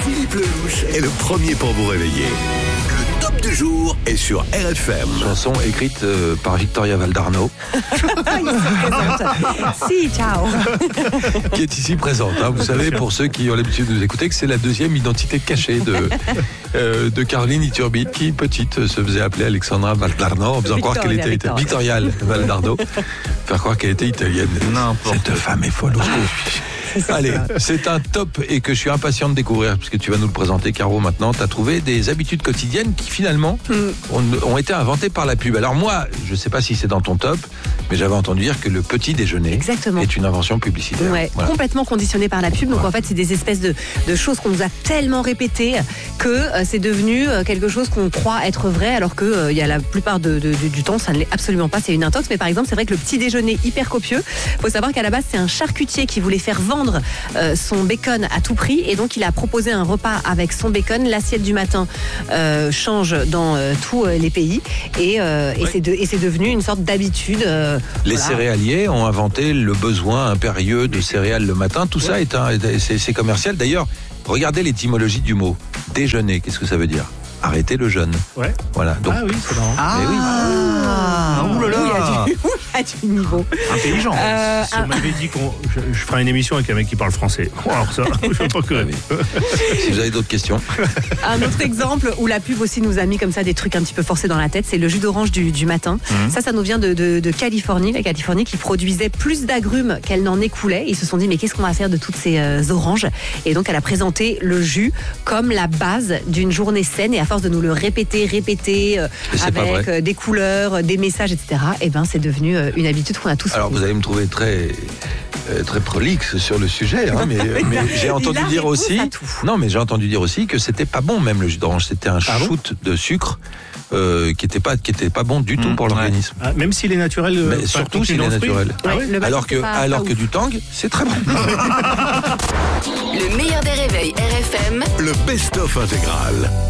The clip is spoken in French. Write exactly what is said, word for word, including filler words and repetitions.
Philippe Lelouch est le premier pour vous réveiller. Le top du jour est sur R F M. Chanson écrite euh, par Victoria Valdarno. Si, ciao. Qui est ici présente. Hein. Vous savez, pour ceux qui ont l'habitude de nous écouter, que c'est la deuxième identité cachée de, euh, de Caroline Iturbi, qui, petite, se faisait appeler Alexandra Valdarno, en faisant croire qu'elle était italienne. Victoria Valdarno, faire croire qu'elle était italienne. N'importe. Cette femme est folle. Allez, c'est un top et que je suis impatient de découvrir, puisque tu vas nous le présenter, Caro, maintenant. Tu as trouvé des habitudes quotidiennes qui, finalement, mm. ont, ont été inventées par la pub. Alors moi, je ne sais pas si c'est dans ton top, mais j'avais entendu dire que le petit déjeuner Exactement. est une invention publicitaire. Ouais, voilà. Complètement conditionné par la pub. Donc, ouais. en fait, c'est des espèces de, de choses qu'on nous a tellement répétées que euh, c'est devenu euh, quelque chose qu'on croit être vrai, alors que euh, y a la plupart de, de, de, du temps, ça ne l'est absolument pas. C'est une intox. Mais par exemple, c'est vrai que le petit déjeuner hyper copieux, il faut savoir qu'à la base, c'est un charcutier qui voulait faire vendre Euh, son bacon à tout prix, et donc il a proposé un repas avec son bacon. L'assiette du matin euh, change dans euh, tous euh, les pays, et, euh, ouais. et, c'est de, et c'est devenu une sorte d'habitude. Euh, les voilà. céréaliers ont inventé le besoin impérieux de céréales le matin. Tout ouais. ça est, un, c'est, c'est commercial. D'ailleurs, regardez l'étymologie du mot déjeuner. Qu'est-ce que ça veut dire? Arrêter le jeûne. Ouais. Voilà. Donc, ah oui, c'est marrant. Ah, mais oui. Ah, ouh là là. Il y a du, il y a du niveau. Intelligent. Euh, si on m'avait dit qu'on, je, je ferais une émission avec un mec qui parle français. Oh, alors ça, je ne veux pas que. Si vous avez d'autres questions. Un autre exemple où la pub aussi nous a mis comme ça des trucs un petit peu forcés dans la tête, c'est le jus d'orange du, du matin. Mmh. Ça, ça nous vient de, de, de Californie. La Californie qui produisait plus d'agrumes qu'elle n'en écoulait. Ils se sont dit, mais qu'est-ce qu'on va faire de toutes ces euh, oranges? Et donc, elle a présenté le jus comme la base d'une journée saine. Et à force de nous le répéter, répéter, euh, avec euh, des couleurs, des messages, et cetera, et ben c'est devenu euh, une habitude qu'on a tous. Alors, vous allez me trouver très... très prolixe sur le sujet, hein, mais, mais j'ai entendu dire aussi, non, mais j'ai entendu dire aussi que c'était pas bon, même le jus d'orange, c'était un Pardon shoot de sucre euh, qui était pas qui était pas bon du tout mmh, pour l'organisme. Ouais. Ah, même s'il est naturel, euh, mais surtout s'il est naturel. Ah oui, alors que pas, alors pas que ouf. Du tang, c'est très bon. Le meilleur des réveils R F M, le best-of intégral.